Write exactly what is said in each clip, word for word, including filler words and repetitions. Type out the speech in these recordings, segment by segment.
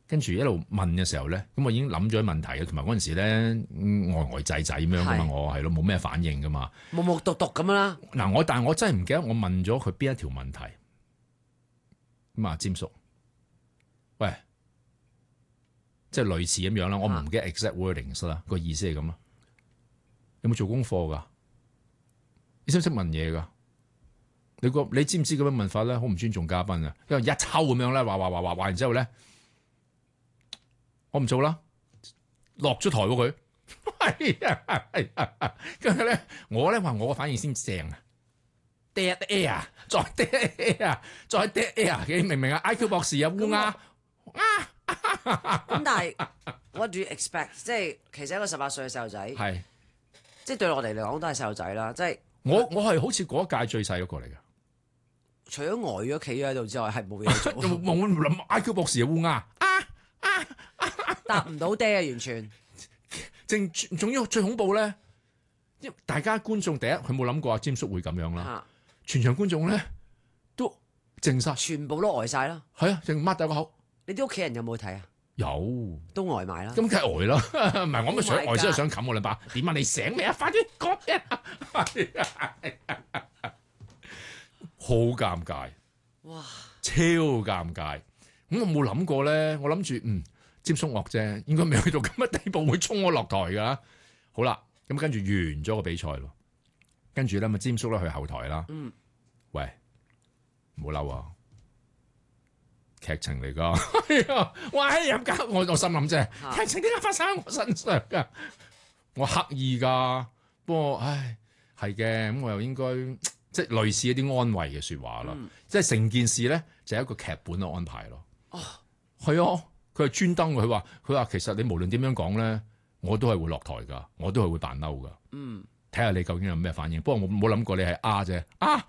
跟住一路問嘅時候咧，咁我已經諗咗啲問題嘅，同埋嗰陣時咧呆呆滯滯咁樣噶嘛，我係咯冇咩反應噶嘛， 木木獨獨咁啦。 嗱我但係我真係唔記得我問咗佢邊一條問題。咁啊，詹叔，喂，即係類似咁樣啦，我唔記得 exact wordings 啦，個意思係咁啦。有冇做功課噶？你識唔識問嘢噶？你個你知唔知咁樣問法咧，好唔尊重嘉賓啊？因為一抽咁樣咧，話話話話話完之後咧，我唔做啦，落咗台喎佢。係啊係啊，跟住咧，我咧話我個反應先正啊。dead air， 再 dead air， 再 dead air， 你明唔明啊 ？I Q 博士啊，烏鴉啊， 咁但係 what do you expect？ 即係其實一個十八歲嘅細路仔，係即係對我哋嚟講都係細路仔啦。即係我我係好似嗰一屆最細嗰個嚟嘅， 除咗呆咗企咗喺度之外，係冇嘢做。 我諗 I Q 博士啊，烏鴉啊啊答唔到爹啊，完全。 正仲要最恐怖咧，因為大家觀眾第一佢冇諗過阿詹叔會咁樣啦。全場觀眾咧都靜晒， 全部都呆晒啦。 係啊，淨擘大個口。 你啲屋企人有冇睇啊？ 有，都呆埋啦。 咁梗係呆啦，唔係我咪想呆，真係想冚我兩把。點啊？你醒未啊？快啲講啊！好尷尬，哇，超尷尬。咁我冇諗過咧，我諗住嗯，詹叔樂啫，應該未去到咁嘅地步會衝我落台㗎。好啦，咁跟住完咗個比賽咯。跟住咧，咪詹叔咧去後台啦。嗯，喂，唔好嬲啊！劇情嚟噶，喂入家，我我心諗啫，劇情點解發生喺我身上噶？我刻意噶，不過唉，係嘅，咁我又應該即係類似一啲安慰嘅說話啦。嗯、即係成件事咧就係一個劇本嘅安排咯。哦，係啊，佢係專登，佢話佢話其實你無論點樣講咧，我都係會落台噶，我都係會扮嬲噶。嗯。睇下你究竟有咩反應，不過我冇諗過你係啊啫，啊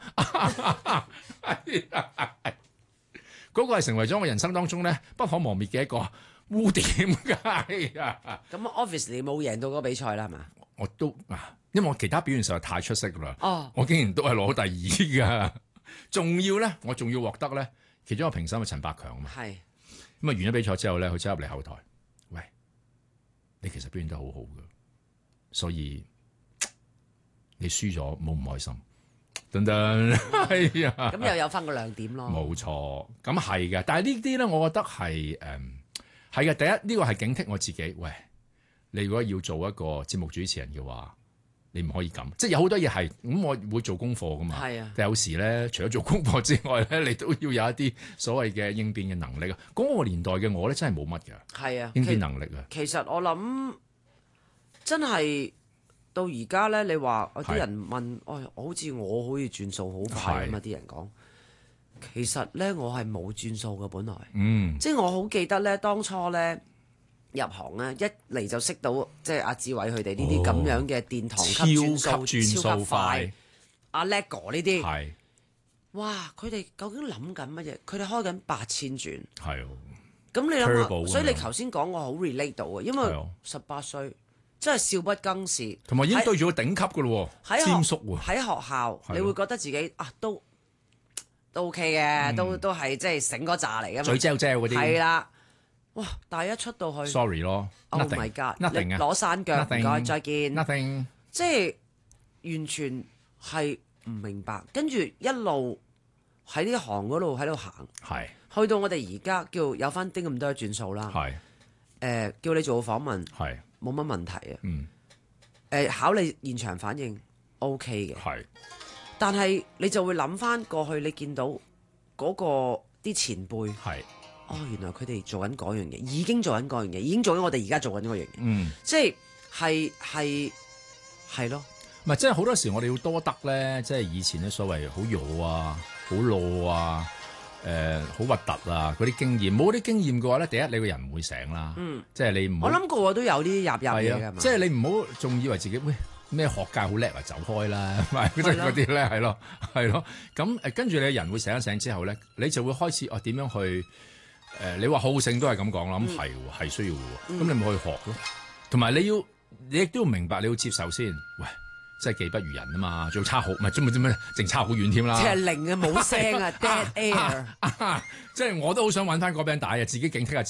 嗰個係成為咗我人生當中咧不可磨滅嘅一個污點㗎。 咁 obviously 你冇贏到嗰個比賽啦，係嘛？ 我都啊，因為我其他表現實在太出色啦。 哦， 我竟然都係攞第二㗎，仲要咧，我仲要獲得咧，其中一個評審係陳百強啊嘛。係咁啊，完咗比賽之後咧，佢走入嚟後台，喂，你其實表現得好好㗎，所以。你輸咗冇唔開心，等等係啊， 咁又有翻個亮點咯。 冇錯，咁係嘅，但係呢啲咧，我覺得係誒係嘅。第一呢、呢個係警惕我自己。喂，你如果要做一個節目主持人嘅話，你唔可以咁，即係有好多嘢係咁，我會做功課噶嘛。係啊，但有時咧，除咗做功課之外咧，你都要有一啲所謂嘅應變嘅能力啊。嗰、嗰個年代嘅我咧，真係冇乜㗎。係啊，應變能力啊。 其實我諗真係。到而家咧，你話有啲人問，哎，好似我好似轉數好快咁啊！啲人講，其實咧我係冇轉數嘅，本來，嗯，即係我好記得咧，當初咧入行咧，一嚟就識到即係阿志偉佢哋呢啲咁樣嘅殿堂級轉數、 超級轉數快， 阿叻哥呢啲，係，哇！佢哋究竟諗緊乜嘢？佢哋開緊八千轉，係，咁你諗下，所以你頭先講我好 relate 到啊，因為十八歲。真係少不更事， 同埋已經對住個頂級嘅咯喎，詹叔喎。 喺學校，你會覺得自己啊都都 OK 嘅，嗯、都都係即係醒嗰扎嚟嘅嘛。 嘴嚼嚼嗰啲。係啦，哇！但係一出到去 ，sorry 咯 ，Oh my God，nothing 啊， 攞山腳，唔該，再見。 nothing， 即係完全係唔明白，跟住一路喺呢行嗰度喺度行，係去到我哋而家叫有翻丁咁多轉數啦。係誒、呃，叫你做個訪問，係。冇乜問題啊，嗯，誒考你現場反應 OK 嘅，係，但係你就會諗翻過去，你見到嗰個啲前輩係，哦原來佢哋做緊嗰樣嘢，已經做緊嗰樣嘢，已經做緊我哋而家做緊嗰樣嘢，嗯，即係係係係咯， 唔係即係好多時我哋要多得咧，即係以前咧所謂好弱啊，好老啊。誒好核突啊！嗰啲經驗冇啲經驗嘅話咧，第一你個人唔會醒啦，嗯，即係你唔好。 我諗個個都有啲入入嘢㗎嘛， 即係你唔好仲以為自己喂咩學界好叻啊，走開啦，咪即係嗰啲咧係咯係咯。咁誒跟住你個人會醒一醒之後咧，你就會開始哦點樣去誒、呃？你話好勝都係咁講啦，咁係喎係需要嘅喎，咁、嗯、你咪可以學咯。同埋你要你亦都要明白你要接受先，喂。真係技不如人啊嘛，仲差好唔係，仲唔知咩，淨差好遠添啦。 即係零啊，冇聲啊，dead air。 即係我都好想揾翻嗰餅帶啊，自己警惕下。